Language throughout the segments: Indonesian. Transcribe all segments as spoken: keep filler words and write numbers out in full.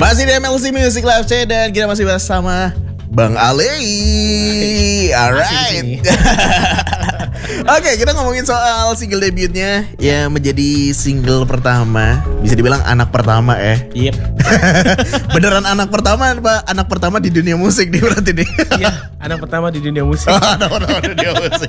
Masih di M L C Music Live C dan kita masih bersama Bang Ali. Alright. Oke, kita ngomongin soal single debutnya yang menjadi single pertama. Bisa dibilang anak pertama ya. Yep. Beneran anak pertama Pak? Anak pertama di dunia musik nih berarti nih. Iya, anak pertama di dunia musik. Oh, anak pertama di dunia musik.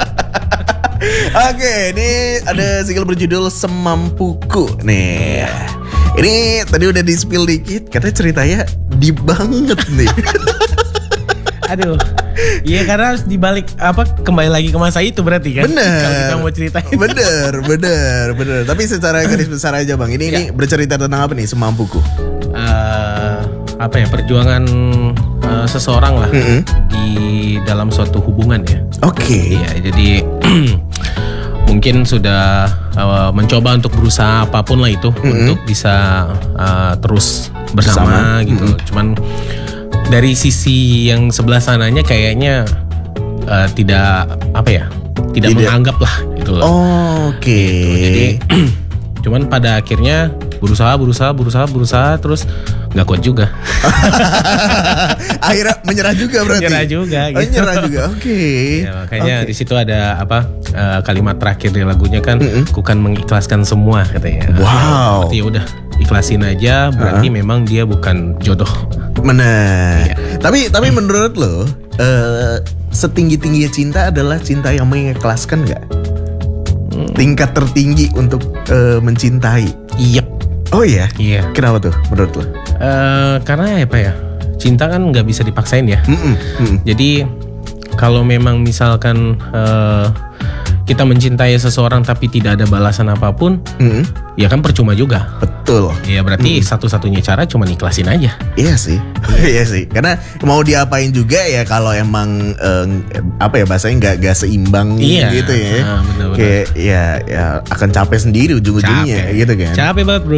Oke, ini ada single berjudul Semampuku nih. Ini tadi udah di-spill dikit, katanya ceritanya deep banget nih. Aduh, iya karena harus dibalik apa kembali lagi ke masa itu berarti kan? Bener. Kalau kita mau ceritain. Bener, bener, bener. Tapi secara garis besar aja bang, ini ya. Ini bercerita tentang apa nih Semampuku? Uh, apa ya perjuangan uh, seseorang lah mm-hmm. di dalam suatu hubungan ya. Oke. Okay. Iya, jadi mungkin sudah uh, mencoba untuk berusaha apapun lah itu mm-hmm. untuk bisa uh, terus bersama, bersama. gitu. Mm-hmm. Cuman dari sisi yang sebelah sananya kayaknya uh, tidak apa ya, tidak, tidak. menganggap lah gitu loh. Oh, oke. Okay. Gitu. Jadi cuman pada akhirnya berusaha, berusaha, berusaha, berusaha terus nggak kuat juga. Akhirnya menyerah juga berarti. Menyerah juga. Gitu. Oh, menyerah juga. Oke. Okay. Ya, makanya okay. di situ ada apa uh, kalimat terakhir di lagunya kan, mm-hmm. ku kan mengikhlaskan semua katanya. Wow. Berarti ya udah ikhlasin aja. Berarti uh-huh. memang dia bukan jodoh. Benar. Ya. Tapi tapi menurut lo uh, setinggi tingginya cinta adalah cinta yang mengikhlaskan nggak? Hmm. Tingkat tertinggi untuk uh, mencintai. Iya. Yep. Oh iya. Iya. Kenapa tuh menurut lo? Uh, karena apa ya? Cinta kan nggak bisa dipaksain ya. Mm-mm. Mm-mm. Jadi kalau memang misalkan uh, kita mencintai seseorang tapi tidak ada balasan apapun, mm-hmm. ya kan percuma juga. Betul. Ya berarti mm. satu-satunya cara cuma ikhlasin aja. Iya sih, iya sih. Karena mau diapain juga ya kalau emang eh, apa ya bahasanya nggak nggak seimbang iya. gitu ya. Nah, bener-bener. Kayak ya ya akan capek sendiri ujung-ujungnya capek. gitu kan. Capek banget bro.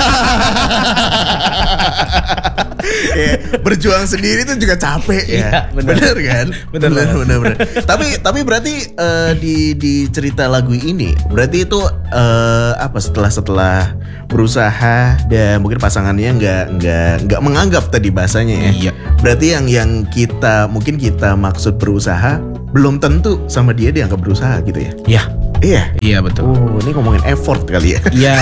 Ya, berjuang sendiri itu juga capek ya. Iya, bener. bener kan? Bener, bener, bener, bener. tapi tapi berarti uh, di di cerita lagu ini berarti itu uh, apa setelah setelah berusaha dan mungkin pasangannya nggak nggak nggak menganggap tadi bahasanya ya. Iya. Berarti yang yang kita mungkin kita maksud berusaha belum tentu sama dia dianggap berusaha gitu ya. Iya. Iya. Iya betul. Oh, ini ngomongin effort kali ya. Iya.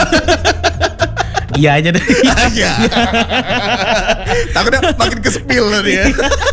Iya aja deh. Iya. Takutnya makin kesepil tadi ya.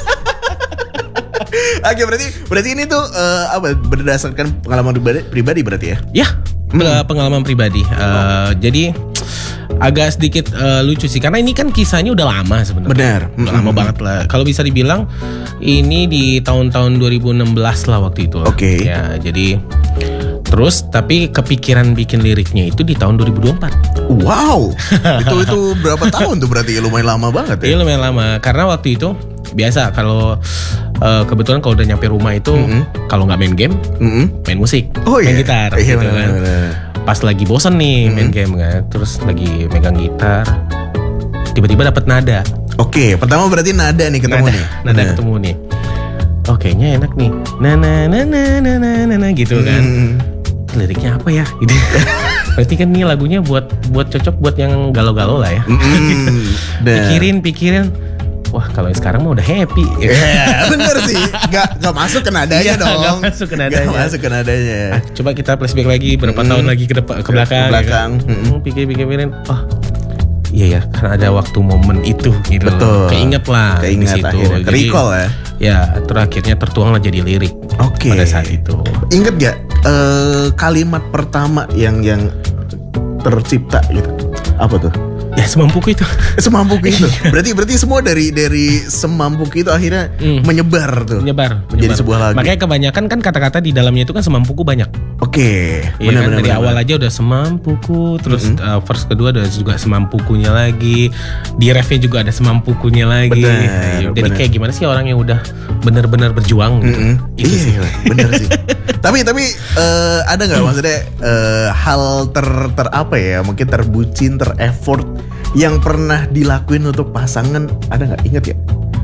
Oke, berarti berarti ini tuh uh, apa berdasarkan pengalaman pribadi, pribadi berarti ya? Ya, hmm. pengalaman pribadi. Uh, oh. Jadi agak sedikit uh, lucu sih karena ini kan kisahnya udah lama sebenarnya. Benar. Udah mm-hmm. lama banget lah. Kalau bisa dibilang ini di tahun-tahun dua ribu enam belas lah waktu itu. Oke. Okay. Ya, jadi terus tapi kepikiran bikin liriknya itu di tahun dua ribu dua puluh empat. Wow. itu itu berapa tahun tuh berarti? Lumayan lama banget ya. Iya, lumayan lama karena waktu itu biasa kalau uh, kebetulan kalau udah nyampe rumah itu mm-hmm. kalau nggak main game, mm-hmm. main musik, oh, main iya. gitar iya, gitu bener, kan. bener. Pas lagi bosen nih mm-hmm. main game kan, terus lagi megang gitar, tiba-tiba dapat nada. Oke, pertama berarti nada nih ketemu nada, nih. Nada nah. ketemu nih. Oh kayaknya enak nih. Na na na na na na na, na gitu kan. Mm. Liriknya apa ya? Gitu. Berarti kan nih lagunya buat buat cocok buat yang galau-galau lah ya. Mm-hmm. pikirin pikirin. Wah kalau yang sekarang mah udah happy. Ya yeah, bener sih. Gak, gak masuk ke nadanya dong. Gak masuk ke nadanya. Gak masuk ke nadanya. Ah, coba kita flashback lagi berapa mm-hmm. tahun lagi ke depan ke belakang. Ke belakang. Ya kan? mm-hmm. Pikir-pikirin. Oh iya ya karena ada waktu momen itu gitu. Betul. Keinget lah. Keinget di situ. Akhirnya. Recall ya. Ya terakhirnya tertuang lah jadi lirik. Oke. Okay. Pada saat itu. Ingat gak uh, kalimat pertama yang yang tercipta gitu? Apa tuh? Ya semampuku itu. Semampuku itu. Berarti berarti semua dari dari semampuku itu akhirnya mm. menyebar tuh. Menyebar. Menjadi menyebar. sebuah lagu. Makanya kebanyakan kan kata-kata di dalamnya itu kan semampuku banyak. Oke. Okay. Iya kan dari bener, awal bener. aja udah semampuku, terus mm-hmm. uh, verse kedua ada juga semampukunya lagi. Di refnya juga ada semampukunya lagi. Bener, Jadi bener. kayak gimana sih orang yang udah benar-benar berjuang gitu. Mm-hmm. Itu iya, sih. Bener sih. tapi tapi uh, ada nggak maksudnya uh, hal ter ter apa ya? Mungkin terbucin, ter-effort yang pernah dilakuin untuk pasangan ada nggak? Ingat ya?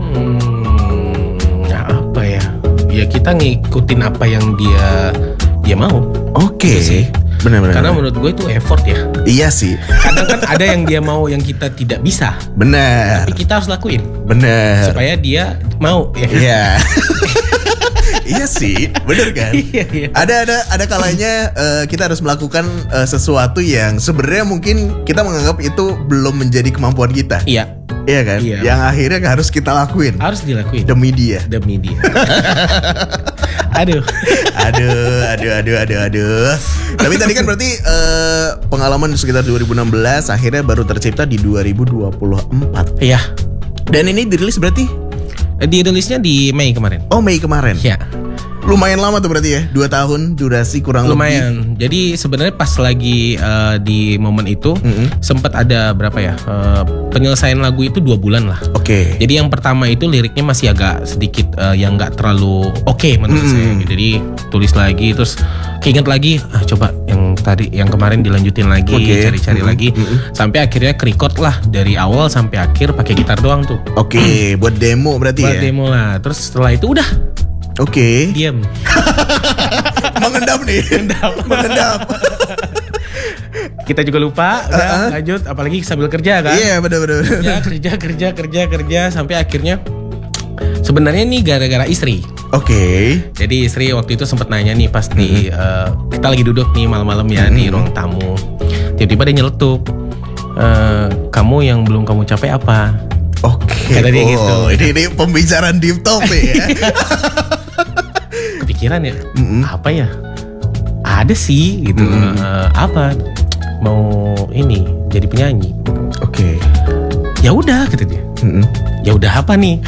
Hmm, apa ya? Ya kita ngikutin apa yang dia dia mau. Oke. Okay. Benar-benar. Karena menurut gue itu effort ya. Iya sih. Kadang kan ada yang dia mau yang kita tidak bisa. Benar. Tapi kita harus lakuin. Benar. Supaya dia mau ya. Iya. Iya sih, bener kan? Iya, iya. Ada ada ada kalanya uh, kita harus melakukan uh, sesuatu yang sebenarnya mungkin kita menganggap itu belum menjadi kemampuan kita. Iya. Iya kan? Iya. Yang akhirnya harus kita lakuin. Harus dilakuin. Demi dia. Demi dia. Aduh. Aduh, aduh, aduh, aduh, aduh. Tapi tadi kan berarti uh, pengalaman sekitar dua ribu enam belas akhirnya baru tercipta di dua ribu dua puluh empat. Iya. Dan ini dirilis berarti? Dirilisnya di Mei kemarin. Oh, Mei kemarin. Iya. Lumayan lama tuh berarti ya, dua tahun durasi kurang lumayan. lebih. Jadi sebenarnya pas lagi uh, di momen itu Mm-hmm. sempat ada berapa ya uh, penyelesaian lagu itu dua bulan lah. Oke. Okay. Jadi yang pertama itu liriknya masih agak sedikit uh, yang nggak terlalu oke okay menurut Mm-hmm. saya. Jadi tulis lagi terus keinget lagi, ah coba yang tadi yang kemarin dilanjutin lagi, Okay. cari-cari Mm-hmm. lagi Mm-hmm. sampai akhirnya ke-record lah dari awal sampai akhir pakai gitar doang tuh. Oke, okay, buat demo berarti Buat ya. demo lah. Terus setelah itu udah Oke. Okay. diam. Mengendap nih. Mengendap. Mengendap. Kita juga lupa, udah Uh-uh. lanjut apalagi sambil kerja kan. Iya, benar-benar. Ya kerja kerja kerja kerja sampai akhirnya sebenarnya nih gara-gara istri. Oke. Okay. Jadi istri waktu itu sempat nanya nih pas di uh, kita lagi duduk nih malam-malam ya Mm-hmm. di ruang tamu. Tiba-tiba dia nyeletuk, e, kamu yang belum kamu capai apa? Oke. Kata dia Oh, gitu. ini, ini pembicaraan deep talk nih ya. Kepikiran ya, Mm-mm. apa ya? Ada sih gitu. Mm-mm. Eh, apa? Mau ini jadi penyanyi. Oke. Ya udah kata dia. Mm-mm. Ya udah apa nih?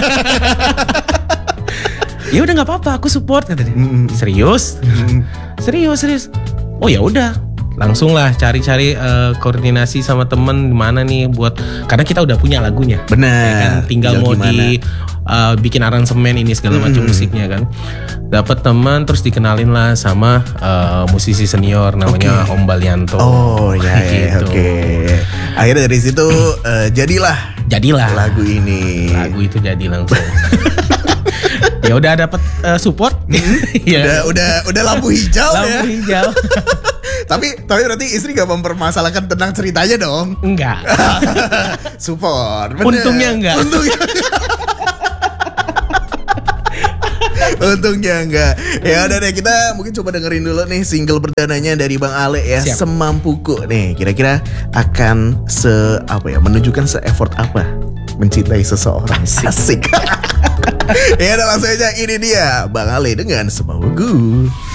Ya udah nggak apa-apa, aku support kata dia. Mm-mm. Serius? Mm-mm. Serius, serius. Oh ya udah, langsung lah cari-cari uh, koordinasi sama temen di mana nih buat karena kita udah punya lagunya. Benar. Ya kan tinggal mau gimana? di uh, bikin aransemen ini segala macam Mm-mm. musiknya kan. Dapat teman terus dikenalin lah sama uh, musisi senior namanya Oke. Om Balianto. Oh ya, ya Gitu. oke. Akhirnya dari situ eh, jadilah Jadilah lagu ini. lagu itu jadi langsung. Ya udah dapat uh, support. Udah udah udah lampu hijau ya. Lampu hijau. Tapi tapi berarti istri gak mempermasalahkan tentang ceritanya dong. Enggak. Support. Bener. Untungnya enggak. Untungnya. Untungnya enggak. Ya udah deh, kita mungkin coba dengerin dulu nih single perdananya dari Bang Ale ya. Siap. Semampuku nih. Kira-kira akan se apa ya, menunjukkan se-effort apa mencintai seseorang. Asik. Ya udah langsung aja, ini dia Bang Ale dengan Semampuku.